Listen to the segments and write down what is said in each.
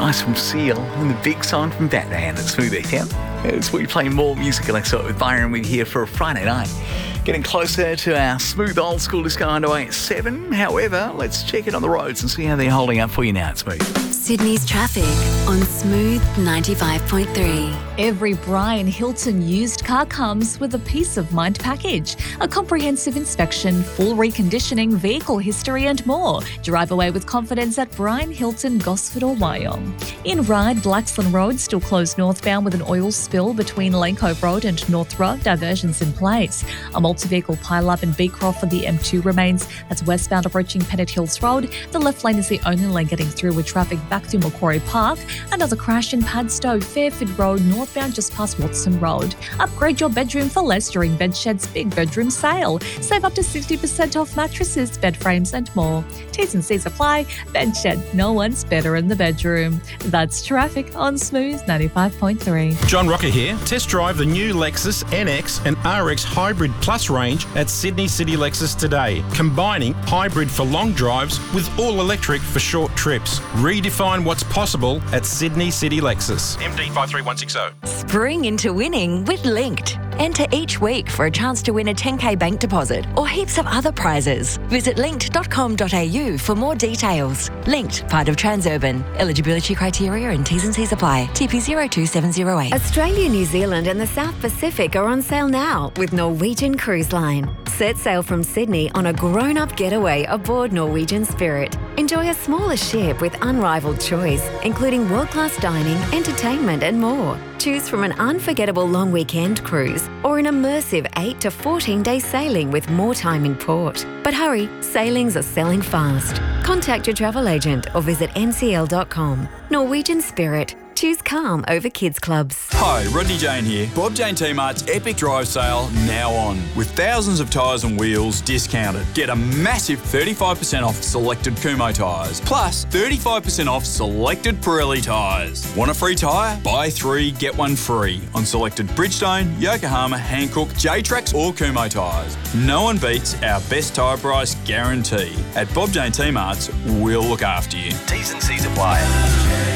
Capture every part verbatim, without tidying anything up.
Advice from Seal and the big song from Batman at Smooth F M. As we play more music, Alexa, with Byron with here for a Friday night. Getting closer to our smooth old school disco underway at seven. However, let's check it on the roads and see how they're holding up for you now at Smooth. Sydney's traffic on Smooth ninety-five point three. Every Brian Hilton used car comes with a peace of mind package, a comprehensive inspection, full reconditioning, vehicle history and more. Drive away with confidence at Brian Hilton, Gosford or Wyong. In Ryde, Blaxland Road still closed northbound with an oil spill between Lane Cove Road and North Road. Diversions in place. A multi-vehicle pile-up in Beecroft for the M two remains. That's westbound approaching Pennant Hills Road. The left lane is the only lane getting through with traffic back to Macquarie Park. Another crash in Padstow, Fairfield Road, northbound just past Watson Road. Upgrade your bedroom for less during Bedshed's big bedroom sale. Save up to sixty percent off mattresses, bed frames and more. T's and C's apply. Bedshed, no one's better in the bedroom. That's traffic on Smooth ninety-five point three. John Rocker here. Test drive the new Lexus N X and R X Hybrid Plus range at Sydney City Lexus today, combining hybrid for long drives with all-electric for short trips. Redefine what's possible at Sydney City Lexus. M D five three one six zero. Spring into winning with Linked. Enter each week for a chance to win a ten K bank deposit or heaps of other prizes. Visit linked dot com dot a u for more details. Linked, part of Transurban. Eligibility criteria and T's and C's apply. T P zero two seven zero eight. Australia, New Zealand and the South Pacific are on sale now with Norwegian Cruise Line. Set sail from Sydney on a grown-up getaway aboard Norwegian Spirit. Enjoy a smaller ship with unrivaled choice, including world-class dining, entertainment and more. Choose from an unforgettable long weekend cruise or an immersive eight to fourteen day sailing with more time in port. But hurry, sailings are selling fast. Contact your travel agent or visit n c l dot com. Norwegian Spirit. Choose calm over kids clubs. Hi, Rodney Jane here. Bob Jane T-Mart's Epic Drive Sale now on. With thousands of tyres and wheels discounted. Get a massive thirty-five percent off selected Kumho tyres. Plus thirty-five percent off selected Pirelli tyres. Want a free tyre? Buy three, get one free on selected Bridgestone, Yokohama, Hankook, J-Trax or Kumho tyres. No one beats our best tyre price guarantee. At Bob Jane T-Mart's, we'll look after you. T's and C's apply.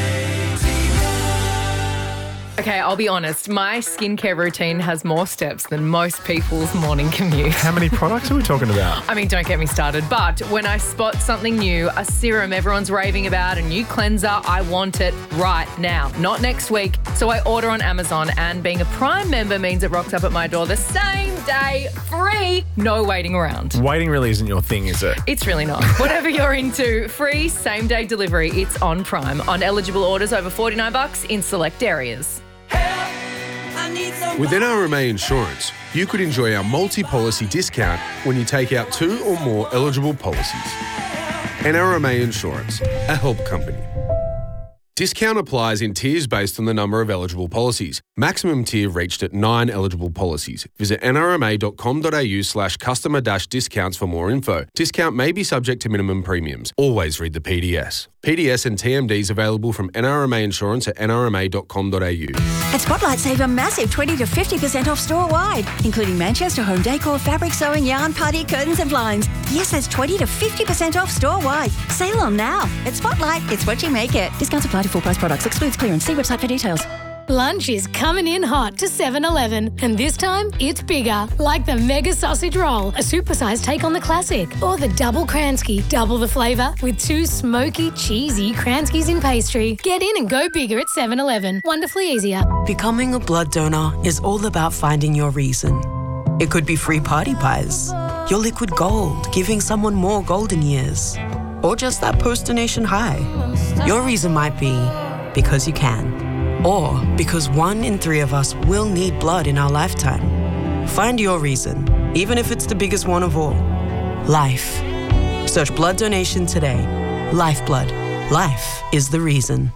Okay, I'll be honest. My skincare routine has more steps than most people's morning commute. How many products are we talking about? I mean, don't get me started. But when I spot something new, a serum everyone's raving about, a new cleanser, I want it right now, not next week. So I order on Amazon, and being a Prime member means it rocks up at my door the same day, free, no waiting around. Waiting really isn't your thing, is it? It's really not. Whatever you're into, free same-day delivery, it's on Prime. On eligible orders over forty-nine bucks in select areas. With N R M A Insurance, you could enjoy our multi-policy discount when you take out two or more eligible policies. N R M A Insurance, a help company. Discount applies in tiers based on the number of eligible policies. Maximum tier reached at nine eligible policies. Visit n r m a dot com dot a u slash customer dash discounts for more info. Discount may be subject to minimum premiums. Always read the P D S. P D S and T M Ds available from N R M A Insurance at n r m a dot com dot a u. At Spotlight, save a massive twenty to fifty percent off store-wide, including Manchester home decor, fabric sewing, yarn, putty, curtains and blinds. Yes, that's twenty to fifty percent off store-wide. Sale on now. At Spotlight, it's what you make it. Discounts apply to full price products. Excludes clearance. See website for details. Lunch is coming in hot to seven eleven, and this time it's bigger, like the Mega Sausage Roll, a supersized take on the classic, or the Double Kransky, double the flavour with two smoky, cheesy Kranskys in pastry. Get in and go bigger at seven eleven. Wonderfully easier. Becoming a blood donor is all about finding your reason. It could be free party pies, your liquid gold, giving someone more golden years, or just that post-donation high. Your reason might be because you can. Or because one in three of us will need blood in our lifetime. Find your reason, even if it's the biggest one of all. Life. Search blood donation today. Lifeblood. Life is the reason.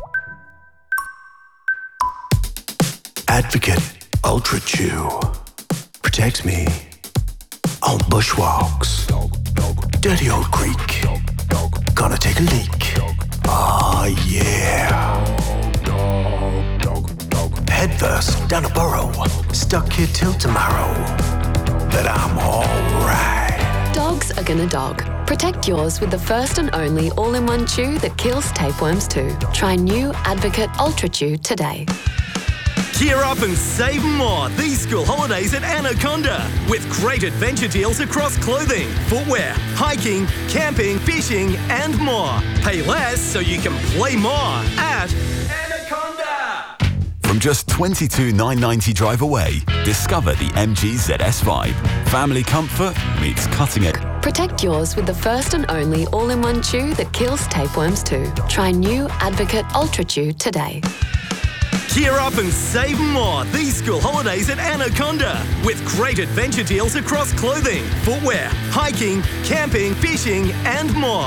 Advocate Ultra Chew protects me on bushwalks. Dirty old creek. Gonna take a leak. Oh yeah. Head first down a burrow, stuck here till tomorrow. But I'm alright. Dogs are gonna dog. Protect yours with the first and only all-in-one chew that kills tapeworms too. Try new Advocate Ultra Chew today. Gear up and save more these school holidays at Anaconda with great adventure deals across clothing, footwear, hiking, camping, fishing and more. Pay less so you can play more at Anaconda. From just twenty-two thousand nine hundred ninety drive away, discover the M G Z S Vibe. Family comfort meets cutting it. Protect yours with the first and only all-in-one chew that kills tapeworms too. Try new Advocate Ultra Chew today. Gear up and save more these school holidays at Anaconda with great adventure deals across clothing, footwear, hiking, camping, fishing and more.